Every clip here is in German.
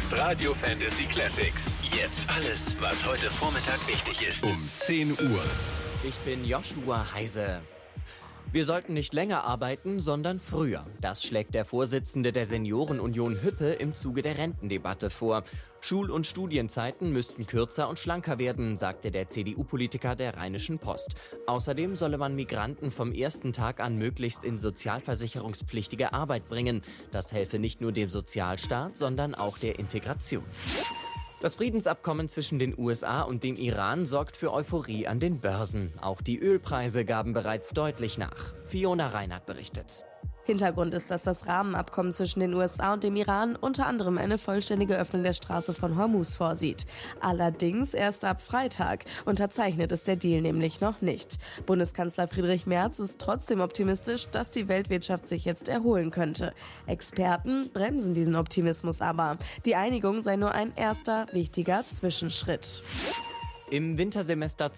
ist Radio Fantasy Classics. Jetzt alles, was heute Vormittag wichtig ist. Um 10 Uhr. Ich bin Joshua Heise. Wir sollten nicht länger arbeiten, sondern früher. Das schlägt der Vorsitzende der Seniorenunion Hüppe im Zuge der Rentendebatte vor. Schul- und Studienzeiten müssten kürzer und schlanker werden, sagte der CDU-Politiker der Rheinischen Post. Außerdem solle man Migranten vom ersten Tag an möglichst in sozialversicherungspflichtige Arbeit bringen. Das helfe nicht nur dem Sozialstaat, sondern auch der Integration. Das Friedensabkommen zwischen den USA und dem Iran sorgt für Euphorie an den Börsen. Auch die Ölpreise gaben bereits deutlich nach. Fiona Reinhardt berichtet. Hintergrund ist, dass das Rahmenabkommen zwischen den USA und dem Iran unter anderem eine vollständige Öffnung der Straße von Hormuz vorsieht. Allerdings erst ab Freitag. Unterzeichnet ist der Deal nämlich noch nicht. Bundeskanzler Friedrich Merz ist trotzdem optimistisch, dass die Weltwirtschaft sich jetzt erholen könnte. Experten bremsen diesen Optimismus aber. Die Einigung sei nur ein erster wichtiger Zwischenschritt. Im Wintersemester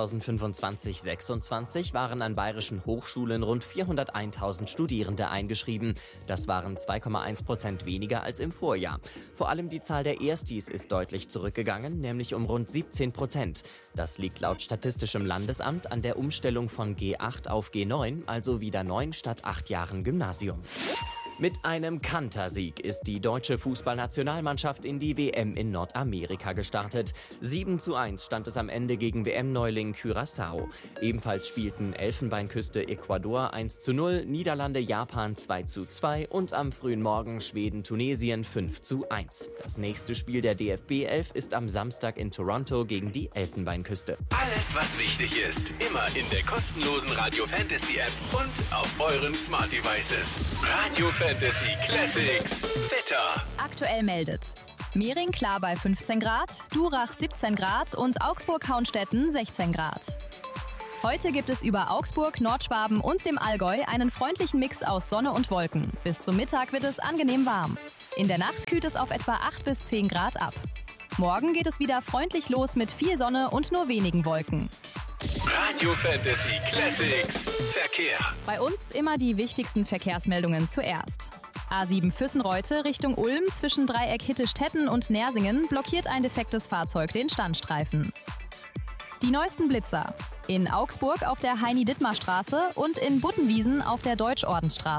2025/26 waren an bayerischen Hochschulen rund 401.000 Studierende eingeschrieben. Das waren 2,1% weniger als im Vorjahr. Vor allem die Zahl der Erstis ist deutlich zurückgegangen, nämlich um rund 17%. Das liegt laut Statistischem Landesamt an der Umstellung von G8 auf G9, also wieder 9 statt 8 Jahren Gymnasium. Mit einem Kantersieg ist die deutsche Fußballnationalmannschaft in die WM in Nordamerika gestartet. 7:1 stand es am Ende gegen WM-Neuling Curaçao. Ebenfalls spielten Elfenbeinküste Ecuador 1:0, Niederlande Japan 2:2 und am frühen Morgen Schweden Tunesien 5:1. Das nächste Spiel der DFB 11 ist am Samstag in Toronto gegen die Elfenbeinküste. Alles, was wichtig ist, immer in der kostenlosen Radio Fantasy App und auf euren Smart Devices. Radio Fantasy Classics Wetter. Aktuell meldet Mehring klar bei 15 Grad, Durach 17 Grad und Augsburg-Hauenstetten 16 Grad. Heute gibt es über Augsburg, Nordschwaben und dem Allgäu einen freundlichen Mix aus Sonne und Wolken. Bis zum Mittag wird es angenehm warm. In der Nacht kühlt es auf etwa 8 bis 10 Grad ab. Morgen geht es wieder freundlich los mit viel Sonne und nur wenigen Wolken. Radio Fantasy Classics Verkehr. Bei uns immer die wichtigsten Verkehrsmeldungen zuerst. A7 Füssenreute Richtung Ulm zwischen Dreieck Hittestetten und Nersingen blockiert ein defektes Fahrzeug den Standstreifen. Die neuesten Blitzer. In Augsburg auf der Heini-Dittmar-Straße und in Buttenwiesen auf der Deutschordenstraße.